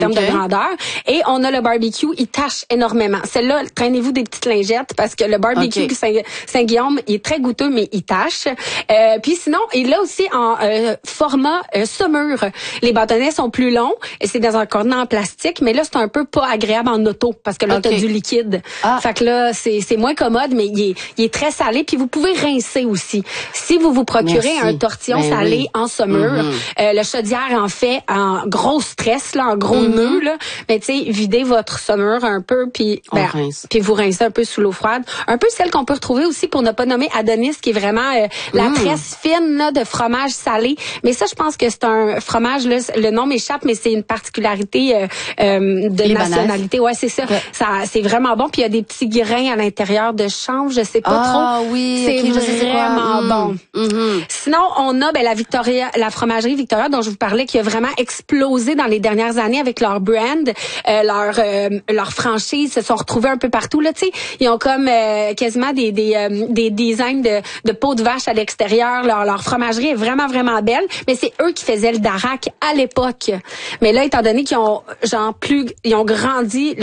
termes de grandeur. Et on a le barbecue, il tache énormément. Celle-là, traînez-vous des petites lingettes parce que le barbecue Saint-Guillaume, il est très goûteux, mais il tache. Puis sinon, il a aussi en format saumure. Les bâtonnets sont plus longs et c'est dans un contenant en plastique, mais là, c'est un peu pas agréable en auto parce que là, t'as du liquide. Fait que là, c'est moins commode, mais il est très salé. Puis vous pouvez rincer aussi. Si vous procurez un tortillon salé en saumure, le chaudière en fait en gros stress, là, en gros nœud, là. Mais tu sais, videz votre saumure un peu, puis puis vous rincez un peu sous l'eau froide. Un peu celle qu'on peut retrouver aussi, pour ne pas nommer Adonis, qui est vraiment la tresse fine là, de fromage salé. Mais ça, je pense que c'est un fromage, là, le nom m'échappe, mais c'est une particularité de nationalité. Ouais, c'est ça. Ça, c'est vraiment bon. Puis il y a des petits grains à l'intérieur de chanvre, je sais pas trop. Oui, c'est vraiment bon. Sinon, on a la fromagerie Victoria, dont je vous parlais, qui a vraiment explosé dans les dernières années avec leur brand, leur franchise, se sont retrouvés un peu partout. Là, tu sais, ils ont comme quasiment des designs de peau de vache à l'extérieur. Leur fromagerie est vraiment, vraiment belle. Mais c'est eux qui faisaient le Darac à l'époque. Mais là, étant donné qu'ils ont ils ont grandi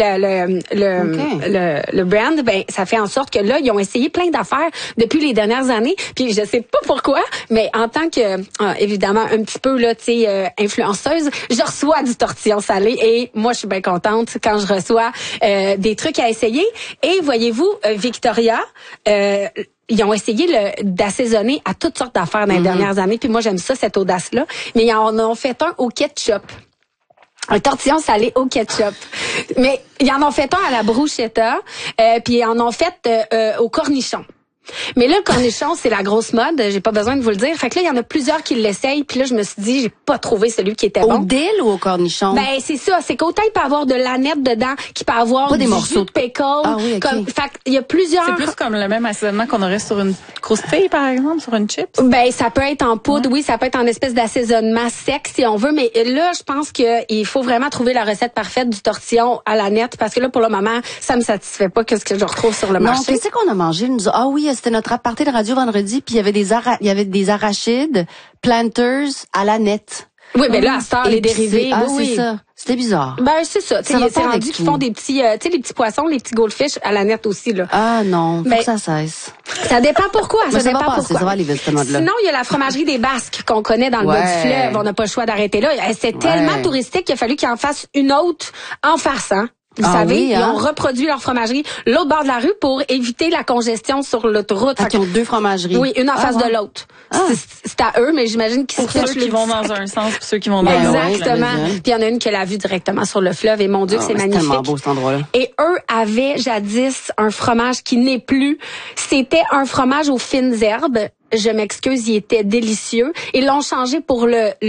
le brand, ben ça fait en sorte que là, ils ont essayé plein d'affaires depuis les dernières années. Puis je sais pas pourquoi, mais en tant que évidemment un petit peu là, tu sais, influenceuse, je reçois du tortillon salé et moi je suis bien contente quand je reçois des trucs à essayer. Et voyez-vous, Victoria, ils ont essayé d'assaisonner à toutes sortes d'affaires dans les dernières années. Puis moi j'aime ça, cette audace-là. Mais ils en ont fait un au ketchup. Un tortillon salé au ketchup. Mais ils en ont fait un à la bruschetta, puis ils en ont fait au cornichon. Mais là, le cornichon, c'est la grosse mode. J'ai pas besoin de vous le dire. Fait que là, il y en a plusieurs qui l'essayent. Puis là, je me suis dit, j'ai pas trouvé celui qui était bon. Au dill ou au cornichon? Ben, c'est ça. C'est qu'autant il peut avoir de l'aneth dedans, qu'il peut avoir des morceaux de pickle. Ah oui, okay. Fait il y a plusieurs. C'est plus comme le même assaisonnement qu'on aurait sur une croustille, par exemple, sur une chips? Ben, ça peut être en poudre, oui. Ça peut être en espèce d'assaisonnement sec, si on veut. Mais là, je pense qu'il faut vraiment trouver la recette parfaite du tortillon à l'aneth. Parce que là, pour le moment, ça me satisfait pas qu'est-ce que je retrouve sur le marché. Non, qu'est-ce qu'on a mangé? Ah oui, c'était notre aparté de radio vendredi, puis il y avait des arachides, planters à l'aneth. Oui, mais là, à ce temps, les dérivés. C'est ça. C'était bizarre. Ben, c'est ça. C'est rendu qu'ils font des petits, tu sais, les petits poissons, les petits goldfish à l'aneth aussi, là. Ah, non. Faut que ça cesse. Ça dépend pourquoi. Ça dépend pourquoi. Ça va aller vite, ce mode-là. Sinon, il y a la fromagerie des Basques qu'on connaît dans le bas du fleuve. On n'a pas le choix d'arrêter là. C'est tellement touristique qu'il a fallu qu'ils en fassent une autre en farçant. Vous savez, ils ont reproduit leur fromagerie l'autre bord de la rue pour éviter la congestion sur l'autoroute. Ils ont deux fromageries. Oui, une en face de l'autre. C'est à eux, mais j'imagine qu'ils pour ceux qui vont dans un sens et ceux qui vont dans l'autre. Exactement. Puis il y en a une qui a la vue directement sur le fleuve et mon Dieu, c'est magnifique. C'est tellement beau cet endroit-là. Et eux avaient jadis un fromage qui n'est plus. C'était un fromage aux fines herbes. Je m'excuse, il était délicieux. Ils l'ont changé pour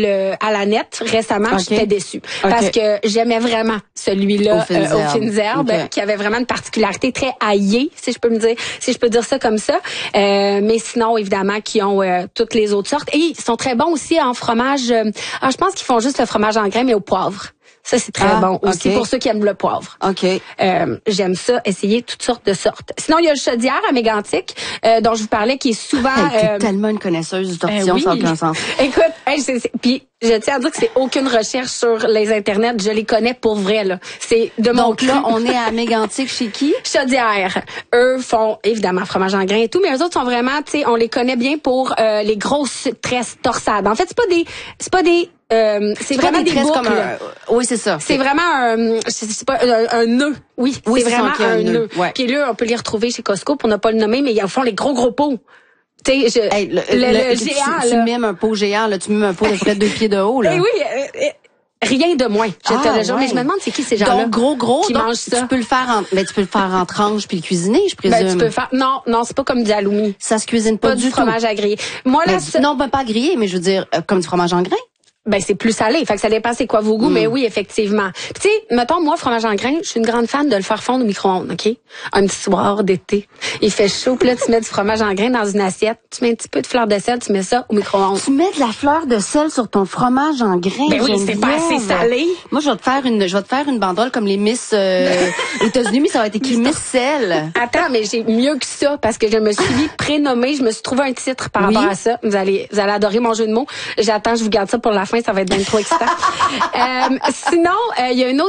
à la nette récemment. J'étais déçue parce que j'aimais vraiment celui-là aux fines herbes, qui avait vraiment une particularité très aillée, si je peux dire ça comme ça. Mais sinon, évidemment, qui ont toutes les autres sortes. Et ils sont très bons aussi en fromage. Je pense qu'ils font juste le fromage en grains, mais au poivre. Ça, c'est très bon aussi pour ceux qui aiment le poivre. J'aime ça, essayer toutes sortes de sortes. Sinon, il y a le chaudière à Mégantic, dont je vous parlais, qui est souvent... T'es tellement une connaisseuse du tortillon, ça n'a aucun sens. Écoute, puis je tiens à dire que c'est aucune recherche sur les internets. Je les connais pour vrai, là. C'est de mon Donc là, on est à Mégantic chez qui? Chaudière. Eux font, évidemment, fromage en grains et tout, mais eux autres sont vraiment, tu sais, on les connaît bien pour les grosses tresses torsades. En fait, c'est vraiment des boucles. Oui, c'est ça. C'est vraiment un nœud. Oui, c'est vraiment un nœud. Ouais. Puis là, on peut les retrouver chez Costco pour ne pas le nommer, mais ils font les gros pots. Tu sais, le géant. Tu mimes un pot géant, là, tu mimes un pot de près de 2 pieds de haut, là. Et oui, rien de moins. Mais je me demande c'est qui ces gens-là. Donc gros qui mangent ça. Tu peux le faire en tranches puis le cuisiner, je présume. Ben, tu peux faire. Non, c'est pas comme du halloumi. Ça se cuisine pas du fromage à griller. Moi là, non, pas grillé, mais je veux dire comme du fromage en grains. Ben c'est plus salé, fait que ça dépend c'est quoi vos goûts, mais oui effectivement. Puis tu sais, mettons moi fromage en grains, je suis une grande fan de le faire fondre au micro-ondes, ok? Un petit soir d'été, il fait chaud, puis là tu mets du fromage en grains dans une assiette, tu mets un petit peu de fleur de sel, tu mets ça au micro-ondes. Tu mets de la fleur de sel sur ton fromage en grains. Ben oui, c'est pas assez salé. Moi je vais te faire une banderole comme les Miss États-Unis, mais ça va être écrit Miss Sel. Attends, mais j'ai mieux que ça parce que je me suis prénommée, je me suis trouvé un titre par rapport à ça. Vous allez adorer mon jeu de mots. J'attends, je vous garde ça pour la fin. ça va être bien trop excitant. Sinon, il y a une autre